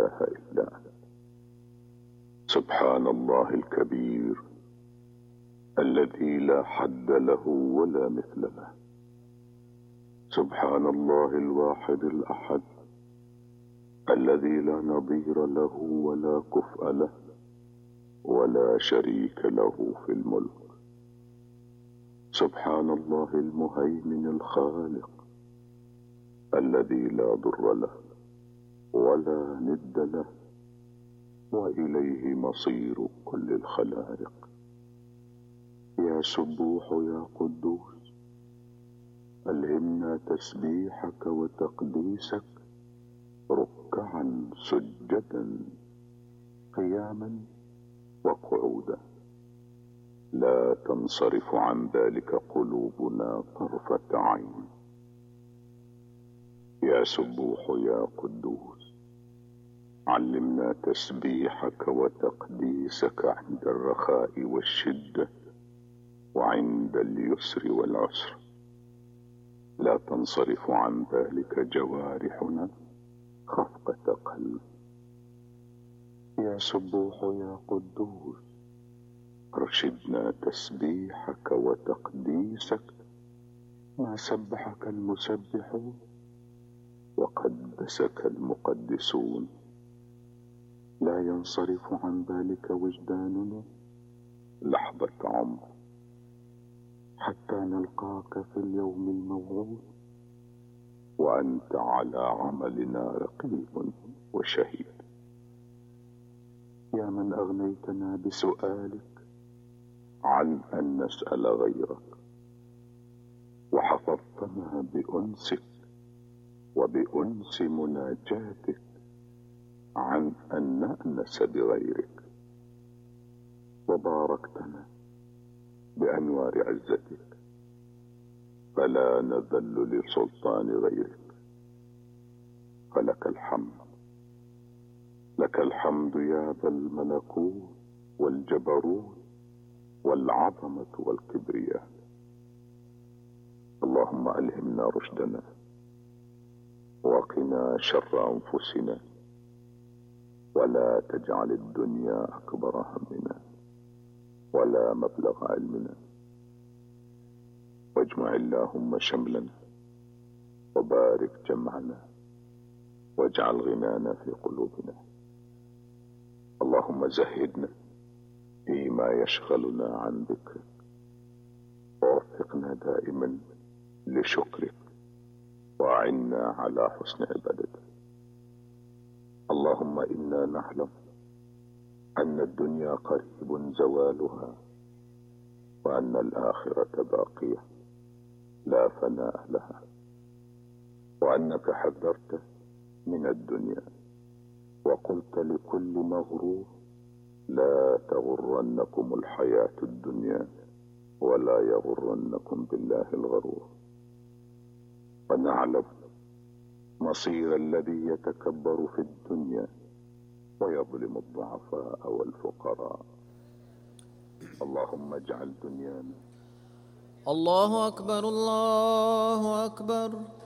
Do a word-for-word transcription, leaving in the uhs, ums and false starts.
إله إلا أنت. سبحان الله الكبير الذي لا حد له ولا مثل له. سبحان الله الواحد الأحد الذي لا نظير له ولا كفء له ولا شريك له في الملك. سبحان الله المهيمن الخالق الذي لا ضر له ولا ند له وإليه مصير كل الخلائق. يا سبوح يا قدوس ألهمنا تسبيحك وتقديسك ركعا سجدا قياما وقعودا، لا تنصرف عن ذلك قلوبنا طرفة عين. يا سبوح يا قدوس علمنا تسبيحك وتقديسك عند الرخاء والشدة وعند اليسر والعسر، لا تنصرف عن ذلك جوارحنا خفقة قلب. يا سبوح يا قدوس ارشدنا تسبيحك وتقديسك ما سبحك المسبحون وقدسك المقدسون، لا ينصرف عن ذلك وجداننا لحظة عمر حتى نلقاك في اليوم الموعود وأنت على عملنا رقيب وشهيد. يا من أغنيتنا بسؤالك عن أن نسأل غيرك وحفظتنا بأنسك وبأنس مناجاتك عن أن نأنس بغيرك، وباركتنا بأنوار عزتك فلا نذل لسلطان غيرك. فلك الحمد، لك الحمد يا ذا الملكوت والجبروت والعظمة والكبرياء. اللهم ألهمنا رشدنا وقنا شر أنفسنا ولا تجعل الدنيا أكبر همنا ولا مبلغ علمنا، واجمع اللهم شملنا وبارك جمعنا واجعل غنانا في قلوبنا. اللهم زهدنا فيما يشغلنا عن ذكرك ووفقنا دائما لشكرك وأعنا على حسن عبادتك. اللهم إنا نعلم أن الدنيا قريب زوالها وأن الآخرة باقية لا فناء لها، وأنك حذرت من الدنيا وقلت لكل مغرور لا تغرنكم الحياة الدنيا ولا يغرنكم بالله الغرور. ونعلم مصير الذي يتكبر في الدنيا ويظلم الضعفاء والفقراء. اللهم اجعل دنيانا. الله أكبر الله أكبر.